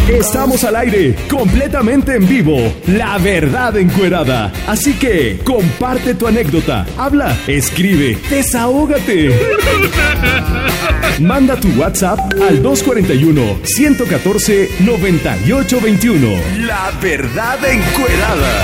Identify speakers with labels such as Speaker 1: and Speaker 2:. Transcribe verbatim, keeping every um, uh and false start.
Speaker 1: Estamos al aire, completamente en vivo. La verdad encuerada. Así que comparte tu anécdota, habla, escribe, desahógate. Manda tu WhatsApp al dos cuatro uno, uno uno cuatro, nueve ocho dos uno. La verdad encuerada.